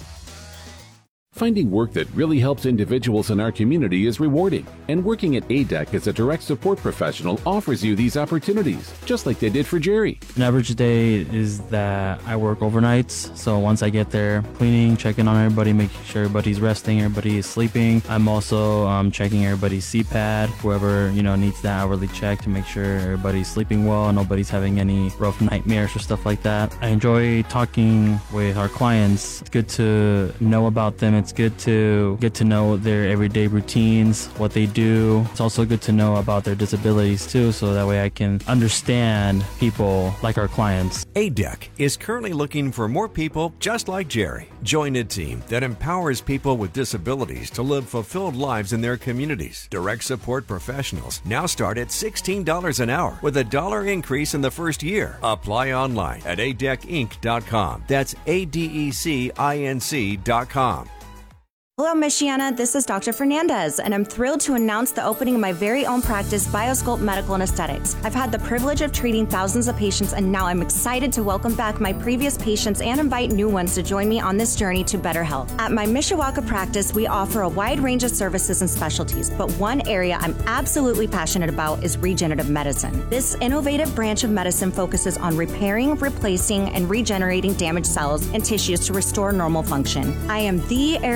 Finding work that really helps individuals in our community is rewarding, and working at A D E C as a direct support professional offers you these opportunities, just like they did for Jerry. An average day is that I work overnights, so once I get there, cleaning, checking on everybody, making sure everybody's resting, everybody is sleeping. I'm also um, checking everybody's C PAD, whoever you know needs that hourly check to make sure everybody's sleeping well, nobody's having any rough nightmares or stuff like that. I enjoy talking with our clients. It's good to know about them. It's good to get to know their everyday routines, what they do. It's also good to know about their disabilities too, so that way I can understand people like our clients. A D E C is currently looking for more people just like Jerry. Join a team that empowers people with disabilities to live fulfilled lives in their communities. Direct support professionals now start at sixteen dollars an hour with a dollar increase in the first year. Apply online at A D E C inc dot com. That's A D E C I N C dot com. Hello, Michiana. This is Doctor Fernandez, and I'm thrilled to announce the opening of my very own practice, BioSculpt Medical and Aesthetics. I've had the privilege of treating thousands of patients, and now I'm excited to welcome back my previous patients and invite new ones to join me on this journey to better health. At my Mishawaka practice, we offer a wide range of services and specialties, but one area I'm absolutely passionate about is regenerative medicine. This innovative branch of medicine focuses on repairing, replacing, and regenerating damaged cells and tissues to restore normal function. I am the area expert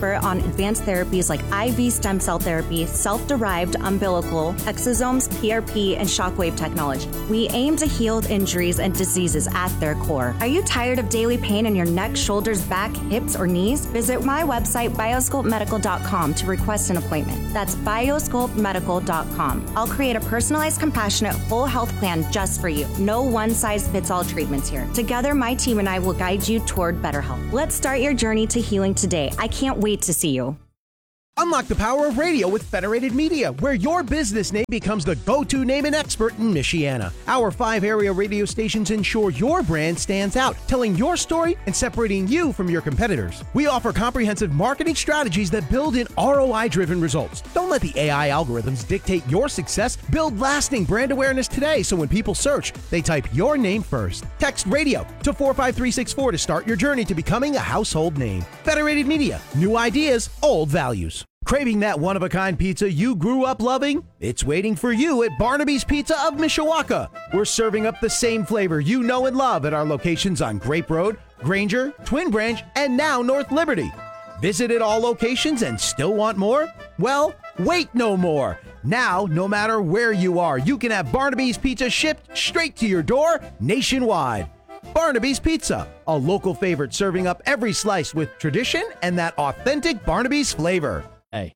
expert on advanced therapies like I V stem cell therapy, self-derived umbilical, exosomes, P R P, and shockwave technology. We aim to heal injuries and diseases at their core. Are you tired of daily pain in your neck, shoulders, back, hips, or knees? Visit my website, biosculpt medical dot com, to request an appointment. That's biosculpt medical dot com. I'll create a personalized, compassionate, whole health plan just for you. No one-size-fits-all treatments here. Together, my team and I will guide you toward better health. Let's start your journey to healing today. I can't wait to see you. Unlock the power of radio with Federated Media, where your business name becomes the go-to name and expert in Michiana. Our five area radio stations ensure your brand stands out, telling your story and separating you from your competitors. We offer comprehensive marketing strategies that build in R O I-driven results. Don't let the A I algorithms dictate your success. Build lasting brand awareness today so when people search, they type your name first. Text radio to four five three six four to start your journey to becoming a household name. Federated Media, new ideas, old values. Craving that one-of-a-kind pizza you grew up loving? It's waiting for you at Barnaby's Pizza of Mishawaka. We're serving up the same flavor you know and love at our locations on Grape Road, Granger, Twin Branch, and now North Liberty. Visited all locations and still want more? Well, wait no more. Now, no matter where you are, you can have Barnaby's Pizza shipped straight to your door nationwide. Barnaby's Pizza, a local favorite serving up every slice with tradition and that authentic Barnaby's flavor. Hey.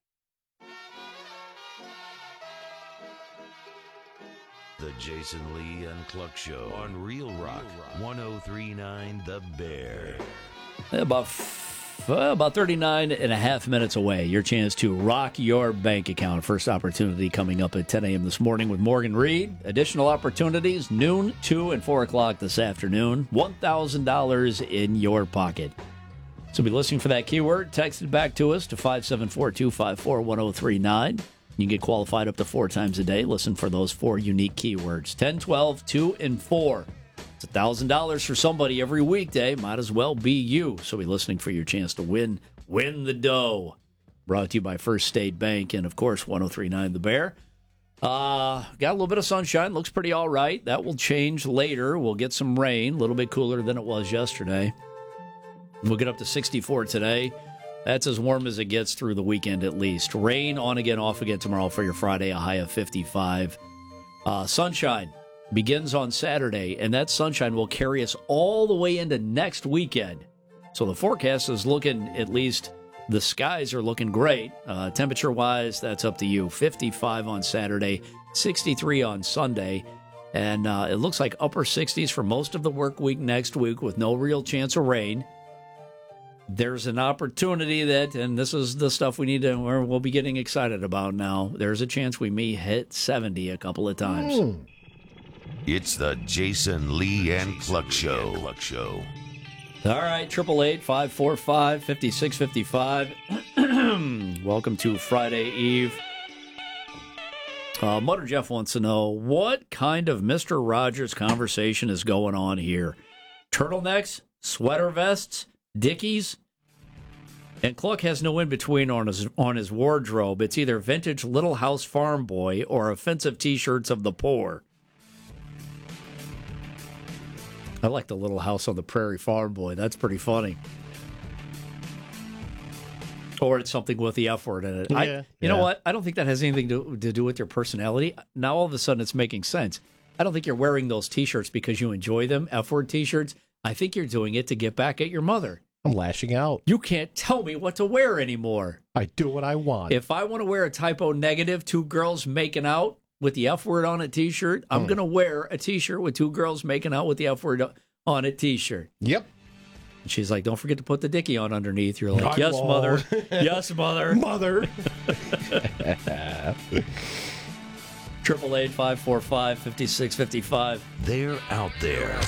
The Jason Lee and Cluck Show on Real Rock, one oh three point nine The Bear. About, f- about thirty-nine and a half minutes away, your chance to rock your bank account. First opportunity coming up at ten a.m. this morning with Morgan Reed. Additional opportunities, noon, two, and four o'clock this afternoon. one thousand dollars in your pocket. So be listening for that keyword. Text it back to us to five seven four, two five four, one oh three nine. You can get qualified up to four times a day. Listen for those four unique keywords. ten, twelve, two, and four. It's one thousand dollars for somebody every weekday. Might as well be you. So be listening for your chance to win. Win the dough. Brought to you by First State Bank and, of course, one oh three point nine The Bear. Uh, got a little bit of sunshine. Looks pretty all right. That will change later. We'll get some rain. A little bit cooler than it was yesterday. We'll get up to sixty-four today. That's as warm as it gets through the weekend at least. Rain on again, off again tomorrow for your Friday, a high of fifty-five. Uh, sunshine begins on Saturday, and that sunshine will carry us all the way into next weekend. So the forecast is looking, at least the skies are looking great. Uh, temperature-wise, that's up to you. fifty-five on Saturday, sixty-three on Sunday. And uh, it looks like upper sixties for most of the work week next week with no real chance of rain. There's an opportunity that, and this is the stuff we need to, or we'll be getting excited about now. There's a chance we may hit seventy a couple of times. Mm. It's the Jason Lee and Cluck Show. Cluck Show. All right, triple eight five four five fifty six fifty five. Welcome to Friday Eve. Uh, Motor Jeff wants to know what kind of Mister Rogers conversation is going on here. Turtlenecks, sweater vests, Dickies, and Cluck has no in-between on his on his wardrobe. It's either vintage Little House Farm Boy or offensive T-shirts of the poor. I like the Little House on the Prairie Farm Boy. That's pretty funny. Or it's something with the F word in it. Yeah, I, you yeah. know what? I don't think that has anything to, to do with your personality. Now all of a sudden it's making sense. I don't think you're wearing those T-shirts because you enjoy them, F word T-shirts. I think you're doing it to get back at your mother. I'm lashing out. You can't tell me what to wear anymore. I do what I want. If I want to wear a typo negative, two girls making out with the F word on a T-shirt, I'm Mm. going to wear a T-shirt with two girls making out with the F word on a T-shirt. Yep. And she's like, don't forget to put the Dickie on underneath. You're like, I yes, won't. mother. Yes, mother. Mother. Triple eight five four five fifty six fifty five. They're out there.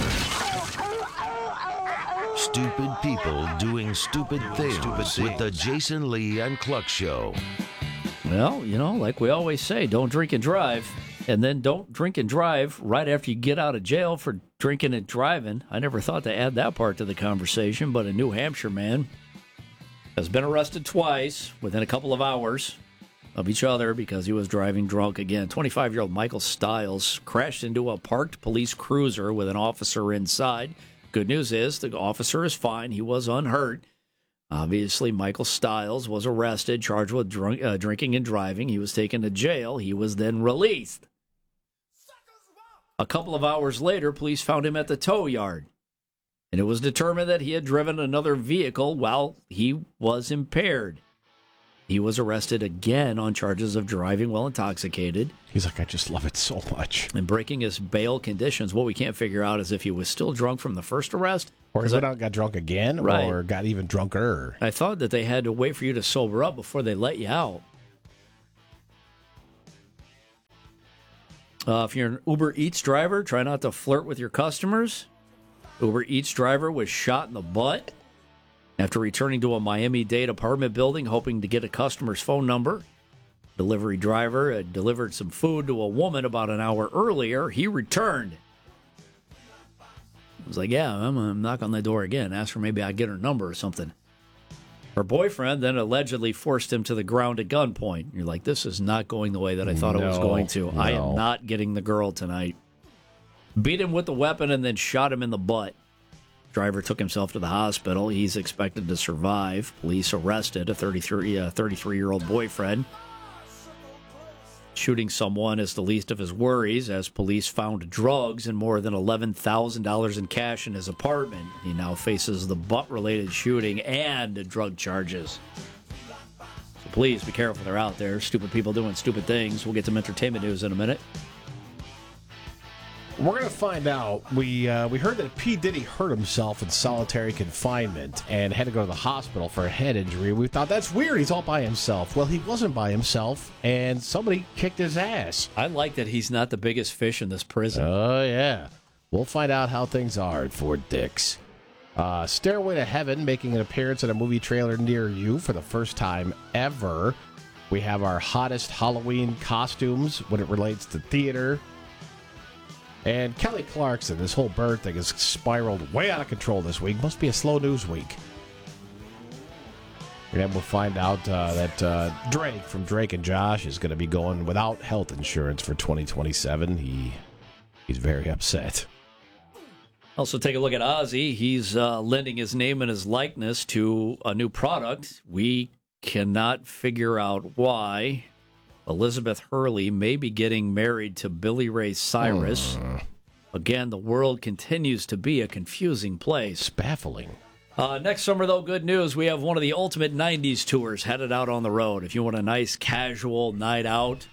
Stupid people doing stupid things with the Jason Lee and Cluck Show. Well, you know, like we always say, don't drink and drive. And then don't drink and drive right after you get out of jail for drinking and driving. I never thought to add that part to the conversation, but a New Hampshire man has been arrested twice within a couple of hours of each other because he was driving drunk again. twenty-five-year-old Michael Stiles crashed into a parked police cruiser with an officer inside. Good news is the officer is fine. He was unhurt. Obviously, Michael Stiles was arrested, charged with drunk, uh, drinking and driving. He was taken to jail. He was then released. A couple of hours later, police found him at the tow yard, and it was determined that he had driven another vehicle while he was impaired. He was arrested again on charges of driving while intoxicated. He's like, I just love it so much. And breaking his bail conditions. What we can't figure out is if he was still drunk from the first arrest. Or he went out and got drunk again, right. or got even drunker. I thought that they had to wait for you to sober up before they let you out. Uh, if you're an Uber Eats driver, try not to flirt with your customers. Uber Eats driver was shot in the butt after returning to a Miami-Dade apartment building, hoping to get a customer's phone number. Delivery driver had delivered some food to a woman about an hour earlier. He returned. He was like, yeah, I'm going to knock on the door again, ask her maybe I'd get her number or something. Her boyfriend then allegedly forced him to the ground at gunpoint. You're like, this is not going the way that I thought no, it was going to. No. I am not getting the girl tonight. Beat him with the weapon and then shot him in the butt. Driver took himself to the hospital. He's expected to survive. Police arrested a thirty-three, uh, thirty-three-year-old boyfriend. Shooting someone is the least of his worries, as police found drugs and more than eleven thousand dollars in cash in his apartment. He now faces the butt-related shooting and drug charges. So please be careful, they're out there. Stupid people doing stupid things. We'll get some entertainment news in a minute. We're going to find out. We uh, we heard that P. Diddy hurt himself in solitary confinement and had to go to the hospital for a head injury. We thought, that's weird. He's all by himself. Well, he wasn't by himself, and somebody kicked his ass. I like that he's not the biggest fish in this prison. Oh, yeah. We'll find out how things are at Fort Dix. Uh, Stairway to Heaven making an appearance in a movie trailer near you for the first time ever. We have our hottest Halloween costumes when it relates to theater. And Kelly Clarkson, this whole bird thing has spiraled way out of control this week. Must be a slow news week. And then we'll find out uh, that uh, Drake from Drake and Josh is going to be going without health insurance for twenty twenty-seven. He He's very upset. Also, take a look at Ozzy. He's uh, lending his name and his likeness to a new product. We cannot figure out why. Elizabeth Hurley may be getting married to Billy Ray Cyrus. Uh. Again, the world continues to be a confusing place. It's baffling. Uh, next summer, though, good news. We have one of the ultimate nineties tours headed out on the road. If you want a nice, casual night out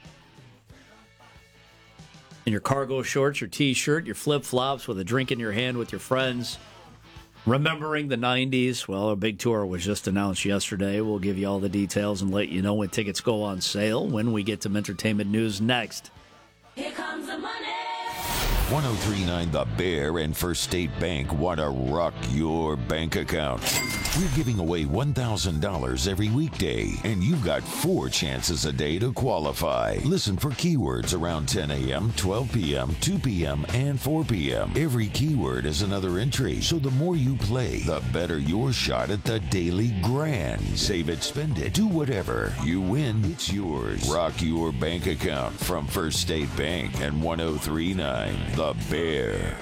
in your cargo shorts, your T-shirt, your flip-flops with a drink in your hand with your friends, remembering the nineties. Well, a big tour was just announced yesterday. We'll give you all the details and let you know when tickets go on sale when we get some entertainment news next. Here comes the money. one oh three point nine The Bear and First State Bank want to rock your bank account. We're giving away one thousand dollars every weekday, and you've got four chances a day to qualify. Listen for keywords around ten a.m., twelve p.m., two p.m., and four p.m. Every keyword is another entry, so the more you play, the better your shot at the daily grand. Save it, spend it, do whatever. You win, it's yours. Rock your bank account from First State Bank and one oh three point nine The Bear.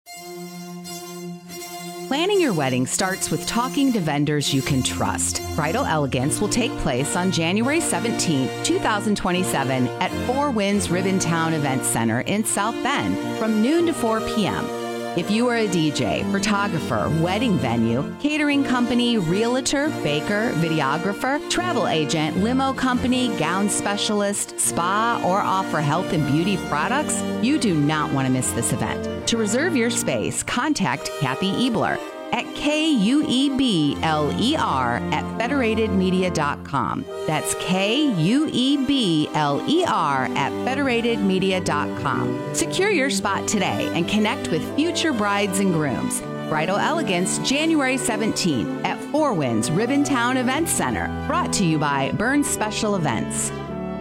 Planning your wedding starts with talking to vendors you can trust. Bridal Elegance will take place on January seventeenth, twenty twenty-seven at Four Winds Ribbon-Town Event Center in South Bend from noon to four p.m. If you are a D J, photographer, wedding venue, catering company, realtor, baker, videographer, travel agent, limo company, gown specialist, spa, or offer health and beauty products, you do not want to miss this event. To reserve your space, contact Kathy Ebler at K U E B L E R at federated media dot com. That's K U E B L E R at federated media dot com. Secure your spot today and connect with future brides and grooms. Bridal Elegance, January seventeenth at Four Winds Ribbon-Town Event Center. Brought to you by Burns Special Events.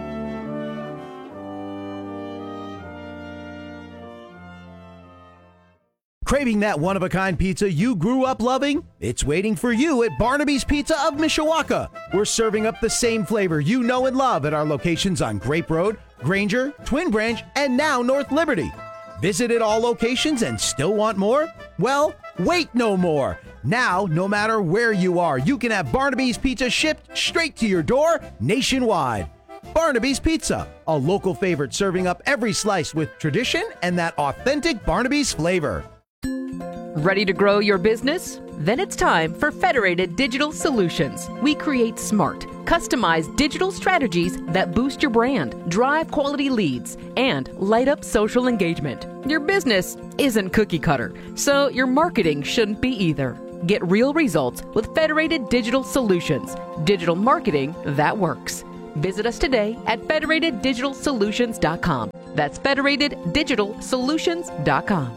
Craving that one-of-a-kind pizza you grew up loving? It's waiting for you at Barnaby's Pizza of Mishawaka. We're serving up the same flavor you know and love at our locations on Grape Road, Granger, Twin Branch, and now North Liberty. Visited all locations and still want more? Well, wait no more. Now, no matter where you are, you can have Barnaby's Pizza shipped straight to your door nationwide. Barnaby's Pizza, a local favorite serving up every slice with tradition and that authentic Barnaby's flavor. Ready to grow your business? Then it's time for Federated Digital Solutions. We create smart, customized digital strategies that boost your brand, drive quality leads, and light up social engagement. Your business isn't cookie cutter, so your marketing shouldn't be either. Get real results with Federated Digital Solutions. Digital marketing that works. Visit us today at Federated Digital Solutions dot com. That's Federated Digital Solutions dot com.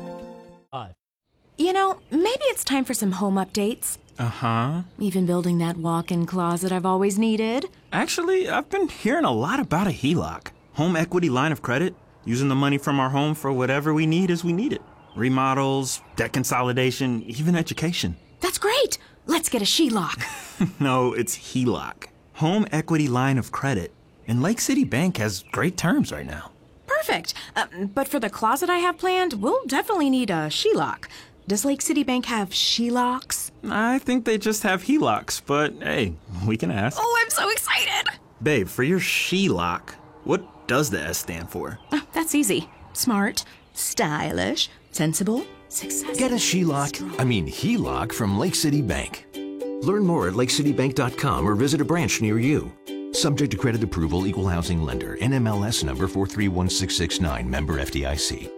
You know, maybe it's time for some home updates. Uh-huh. Even building that walk-in closet I've always needed. Actually, I've been hearing a lot about a H E L O C. Home equity line of credit. Using the money from our home for whatever we need as we need it. Remodels, debt consolidation, even education. That's great! Let's get a H E L O C. No, it's H E L O C. Home equity line of credit. And Lake City Bank has great terms right now. Perfect. Uh, but for the closet I have planned, we'll definitely need a H E L O C. Does Lake City Bank have H E L O Cs? I think they just have H E L O Cs, but hey, we can ask. Oh, I'm so excited! Babe, for your H E L O C, what does the S stand for? Oh, that's easy. Smart, stylish, sensible, successful. Get a H E L O C, I mean H E L O C from Lake City Bank. Learn more at lake city bank dot com or visit a branch near you. Subject to credit approval, equal housing lender, N M L S number four three one six six nine, member F D I C.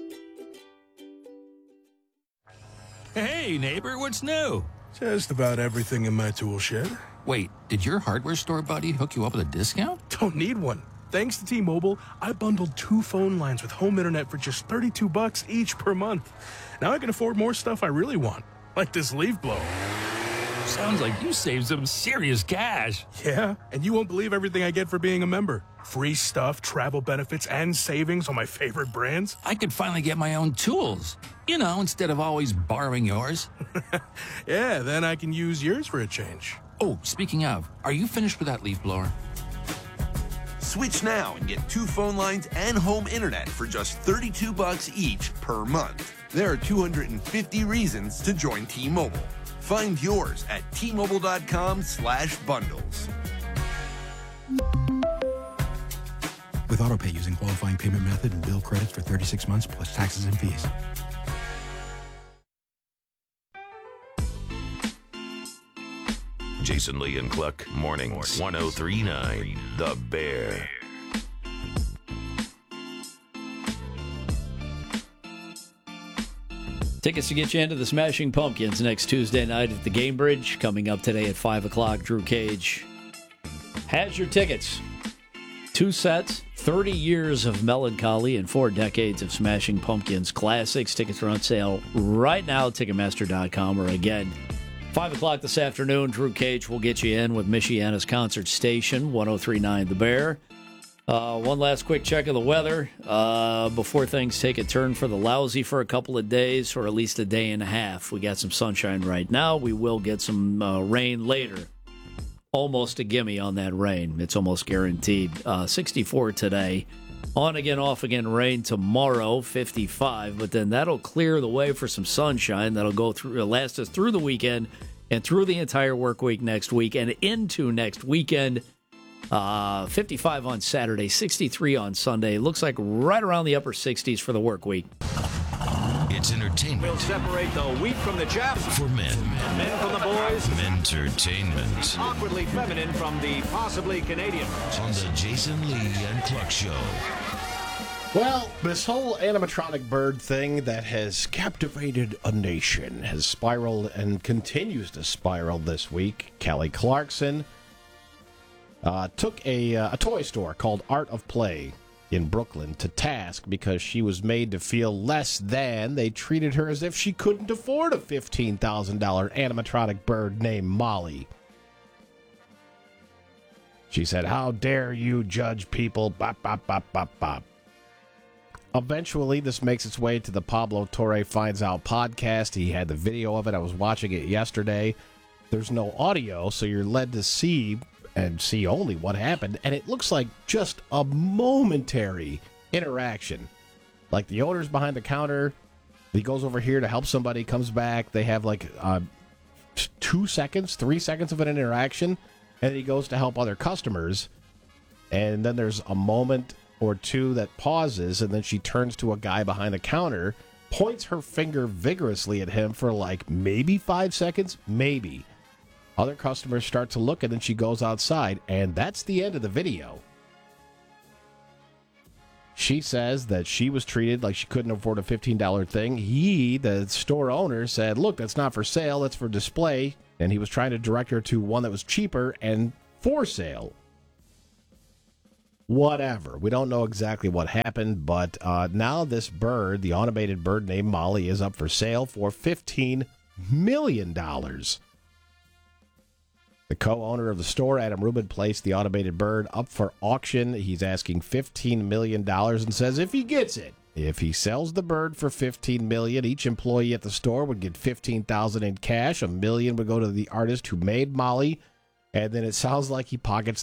Hey, neighbor, what's new? Just about everything in my tool shed. Wait, did your hardware store buddy hook you up with a discount? Don't need one. Thanks to T-Mobile, I bundled two phone lines with home internet for just thirty-two bucks each per month. Now I can afford more stuff I really want, like this leaf blower. Sounds like you saved some serious cash. Yeah, and you won't believe everything I get for being a member. Free stuff, travel benefits, and savings on my favorite brands. I could finally get my own tools. You know, instead of always borrowing yours. Yeah, then I can use yours for a change. Oh, speaking of, are you finished with that leaf blower? Switch now and get two phone lines and home internet for just thirty-two bucks each per month. There are two hundred fifty reasons to join T-Mobile. Find yours at T Mobile dot com slash bundles. With AutoPay using qualifying payment method and bill credits for thirty-six months plus taxes and fees. Jason Lee and Cluck, mornings, one oh three point nine, The Bear. Tickets to get you into the Smashing Pumpkins next Tuesday night at the Gamebridge. Coming up today at five o'clock, Drew Cage has your tickets. Two sets, thirty years of melancholy and four decades of Smashing Pumpkins classics. Tickets are on sale right now at Ticketmaster dot com, or again, five o'clock this afternoon, Drew Cage will get you in with Michiana's Concert Station, one oh three point nine The Bear. Uh, one last quick check of the weather uh, before things take a turn for the lousy for a couple of days, or at least a day and a half. We got some sunshine right now. We will get some uh, rain later. Almost a gimme on that rain. It's almost guaranteed. Uh, sixty-four today. On again, off again rain tomorrow, fifty-five. But then that'll clear the way for some sunshine. That'll go through, last us through the weekend and through the entire work week next week and into next weekend. Uh, fifty-five on Saturday, sixty-three on Sunday. Looks like right around the upper sixties for the work week. It's entertainment. We'll separate the wheat from the chaff. For men. Men from the boys. Entertainment. Awkwardly feminine from the possibly Canadian. On the Jason Lee and Cluck Show. Well, this whole animatronic bird thing that has captivated a nation has spiraled and continues to spiral this week. Kelly Clarkson uh, took a, uh, a toy store called Art of Play in Brooklyn to task because she was made to feel less than. They treated her as if she couldn't afford a fifteen thousand dollars animatronic bird named Molly. She said, "How dare you judge people?" Bop, bop, bop, bop, bop. Eventually, this makes its way to the Pablo Torre Finds Out podcast. He had the video of it. I was watching it yesterday. There's no audio, so you're led to see and see only what happened, and it looks like just a momentary interaction. Like the owners behind the counter He goes over here to help somebody, comes back. They have like uh, two seconds, three seconds of an interaction, and he goes to help other customers. And then there's a moment or two that pauses, and then she turns to a guy behind the counter, points her finger vigorously at him for like maybe five seconds, maybe. Other customers start to look, and then she goes outside, and that's the end of the video. She says that she was treated like she couldn't afford a fifteen dollars thing. He, the store owner, said, look, that's not for sale, that's for display. And he was trying to direct her to one that was cheaper and for sale. Whatever. We don't know exactly what happened, but uh, now this bird, the automated bird named Molly, is up for sale for fifteen million dollars. The co-owner of the store, Adam Rubin, placed the automated bird up for auction. He's asking fifteen million dollars and says if he gets it, if he sells the bird for fifteen million dollars, each employee at the store would get fifteen thousand dollars in cash. A million would go to the artist who made Molly. And then it sounds like he pockets